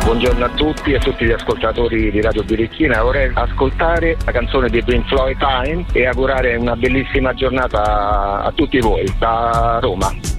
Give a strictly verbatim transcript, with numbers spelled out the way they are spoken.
Buongiorno a tutti e a tutti gli ascoltatori di Radio Birichina. Vorrei ascoltare la canzone di Pink Floyd Time e augurare una bellissima giornata a tutti voi da Roma.